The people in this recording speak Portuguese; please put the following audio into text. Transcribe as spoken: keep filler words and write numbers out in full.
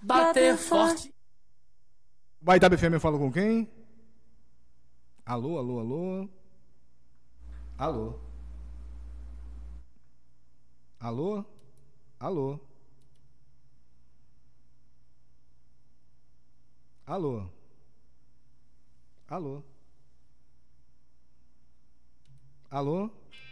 bater forte. Baitaba F M, eu falo com quem? Alô, alô, alô. Alô. Alô? Alô? Alô? Alô? Alô?